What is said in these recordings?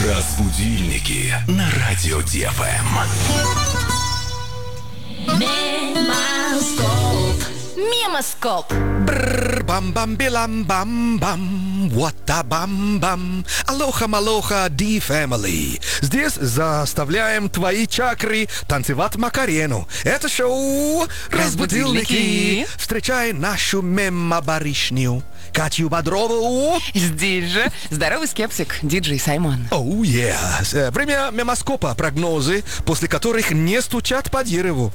Разбудильники на радио ДФМ. Мемоскоп. Бам-бам-билам-бам-бам. What-a-бам-бам. Алоха-малоха, D-Family. Здесь заставляем твои чакры танцевать Макарену. Это шоу «Разбудильники». Встречай нашу мемо-барышню Катю Бодрову. Здесь же здоровый скептик, диджей Саймон. Оу, yes. Время мемоскопа, прогнозы, после которых не стучат по дереву.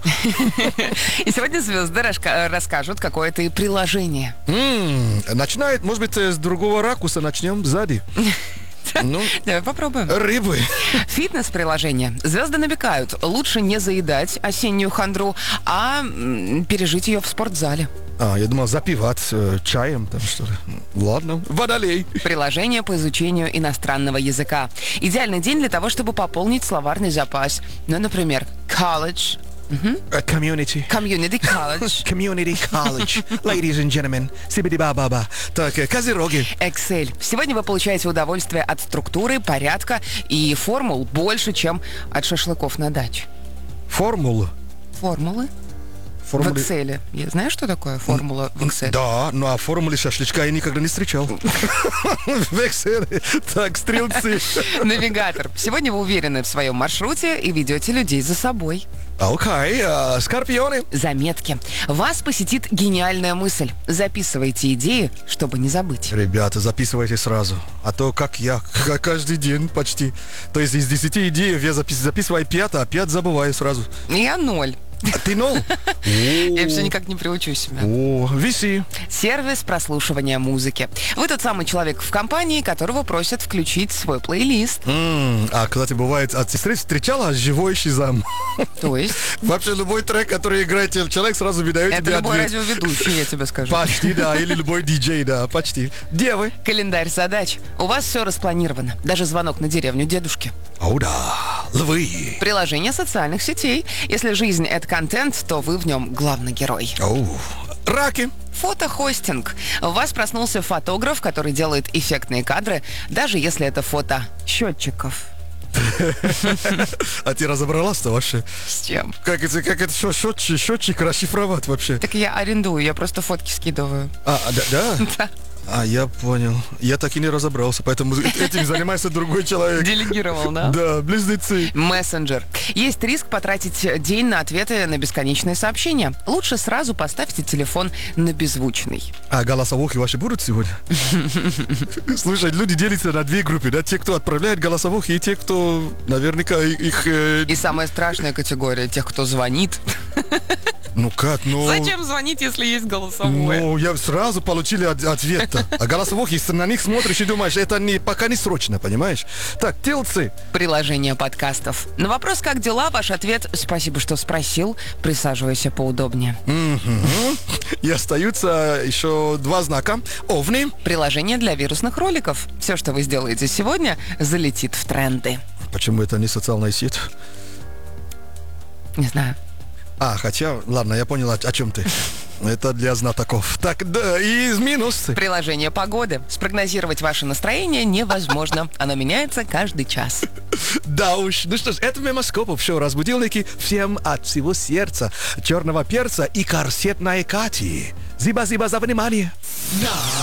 И сегодня звезды расскажут какое-то приложение. Начинает, может быть, с другого ракурса начнем сзади. Ну, давай попробуем. Рыбы. Фитнес-приложение. Звезды намекают, лучше не заедать осеннюю хандру, а пережить ее в спортзале. Я думал, запивать чаем там что-то. Ладно, водолей. Приложение по изучению иностранного языка. Идеальный день для того, чтобы пополнить словарный запас. Ну, например, college. Community. Community college. Community college. Ladies and gentlemen. Сибиди-ба-ба-ба. Так, козероги. Excel. Сегодня вы получаете удовольствие от структуры, порядка и формул больше, чем от шашлыков на даче. Формулы. Формулы? В Excel. Я знаю, что такое формула в Excel? Да, ну а формулы шашлычка я никогда не встречал. В Excel. Так, стрелцы. Навигатор. Сегодня вы уверены в своем маршруте и ведете людей за собой. Окей, скорпионы. Заметки. Вас посетит гениальная мысль. Записывайте идеи, чтобы не забыть. Ребята, записывайте сразу. А то, как я, каждый день почти. То есть из 10 идей я записываю 5, а 5 забываю сразу. Я 0. А ты 0? Я все никак не приучу себя. Виси. Сервис прослушивания музыки. Вы тот самый человек в компании, которого просят включить свой плейлист. Кстати, бывает, ты встречала живой шизам? То есть? Вообще любой трек, который играет человек, сразу выдает тебе Это любой ответ. Радиоведущий, я тебе скажу. Почти, да, или любой диджей, да, почти. Девы. Календарь задач. У вас все распланировано. Даже звонок на деревню дедушки. О, да, львы. Приложение социальных сетей. Если жизнь — это контент, то вы в нем главный герой. Раки. Фотохостинг. У вас проснулся фотограф, который делает эффектные кадры, даже если это фото счетчиков. А ты разобралась-то вообще? С чем? Как это счетчик расшифровать вообще? Так я арендую, я просто фотки скидываю. Да? Да. Я понял. Я так и не разобрался, поэтому этим занимается другой человек. Делегировал, да? Да, близнецы. Мессенджер. Есть риск потратить день на ответы на бесконечные сообщения. Лучше сразу поставьте телефон на беззвучный. А голосовухи ваши будут сегодня? Слушай, люди делятся на две группы, да? Те, кто отправляет голосовухи, и те, кто наверняка их... И самая страшная категория тех, кто звонит. Ну как, Зачем звонить, если есть голосовое? Ну, я сразу получили ответ-то. А голосовухи, на них смотришь и думаешь, это пока не срочно, понимаешь? Так, телцы. Приложение подкастов. На вопрос «Как дела?» ваш ответ «Спасибо, что спросил. Присаживайся поудобнее». И остаются еще 2 знака. Овни. Приложение для вирусных роликов. Все, что вы сделаете сегодня, залетит в тренды. Почему это не социальная сеть? Не знаю. Хотя, ладно, я понял, о чем ты. Это для знатоков. Так, да, и минусы. Приложение погоды. Спрогнозировать ваше настроение невозможно. Оно меняется каждый час. Да уж. Ну что ж, это мемоскоп. Все, разбудильники. Всем от всего сердца. Черного перца и корсетной Кати. Зиба-зиба за внимание.